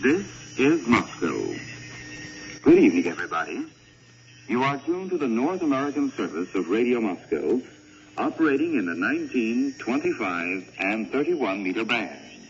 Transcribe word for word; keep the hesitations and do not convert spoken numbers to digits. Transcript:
This is Moscow. Good evening, everybody. You are tuned to the North American service of Radio Moscow, operating in the nineteen, twenty-five, and thirty-one meter bands.